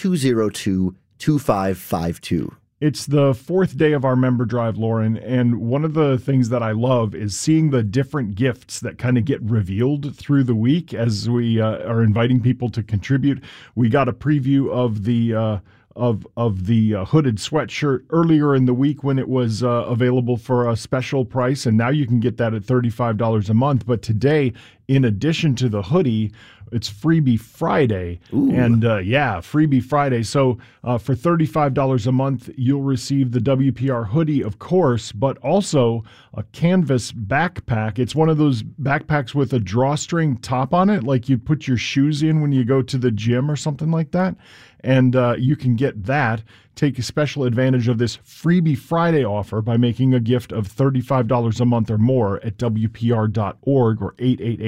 888-202-2552. It's the fourth day of our member drive, Lauren, and one of the things that I love is seeing the different gifts that kind of get revealed through the week as we are inviting people to contribute. We got a preview of the hooded sweatshirt earlier in the week when it was available for a special price, and now you can get that at $35 a month. But today, in addition to the hoodie, it's Freebie Friday. Ooh. And Freebie Friday. So for $35 a month, you'll receive the WPR hoodie, of course, but also a canvas backpack. It's one of those backpacks with a drawstring top on it, like you put your shoes in when you go to the gym or something like that. And you can get that. Take a special advantage of this Freebie Friday offer by making a gift of $35 a month or more at WPR.org or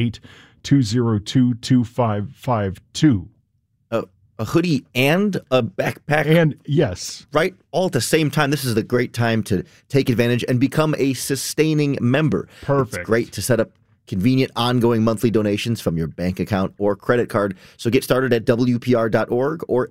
888-202-2552. A hoodie and a backpack. And yes. Right? All at the same time. This is a great time to take advantage and become a sustaining member. Perfect. It's great to set up convenient ongoing monthly donations from your bank account or credit card. So get started at WPR.org or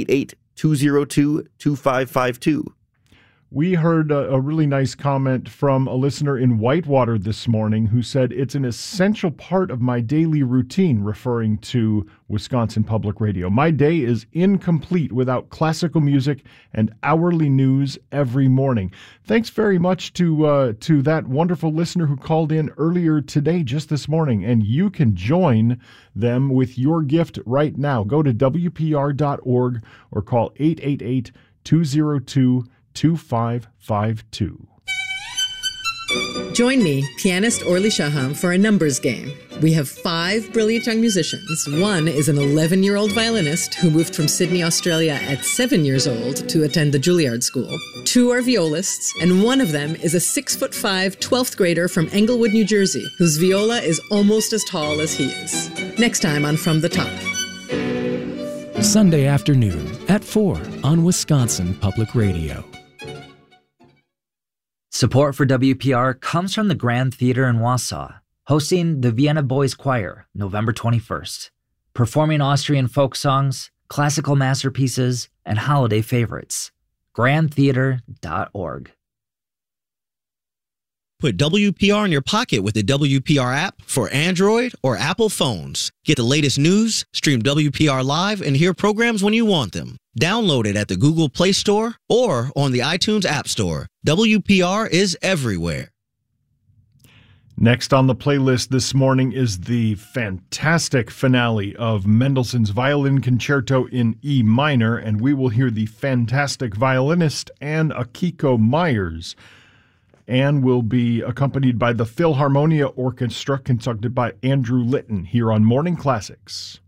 888-202-2552. We heard a really nice comment from a listener in Whitewater this morning who said, it's an essential part of my daily routine, referring to Wisconsin Public Radio. My day is incomplete without classical music and hourly news every morning. Thanks very much to that wonderful listener who called in earlier today, just this morning, and you can join them with your gift right now. Go to WPR.org or call 888-202-2552. Join me, pianist Orly Shaham, for a numbers game. We have 5 brilliant young musicians. One is an 11-year-old violinist who moved from Sydney, Australia at 7 years old to attend the Juilliard School. 2 are violists, and one of them is a 6'5", 12th grader from Englewood, New Jersey, whose viola is almost as tall as he is. Next time on From the Top. Sunday afternoon at 4 on Wisconsin Public Radio. Support for WPR comes from the Grand Theater in Wausau, hosting the Vienna Boys Choir November 21st, performing Austrian folk songs, classical masterpieces, and holiday favorites. grandtheater.org. Put WPR in your pocket with the WPR app for Android or Apple phones. Get the latest news, stream WPR live, and hear programs when you want them. Download it at the Google Play Store or on the iTunes App Store. WPR is everywhere. Next on the playlist this morning is the fantastic finale of Mendelssohn's Violin Concerto in E minor, and we will hear the fantastic violinist Anne Akiko Myers. Anne will be accompanied by the Philharmonia Orchestra, conducted by Andrew Litton, here on Morning Classics.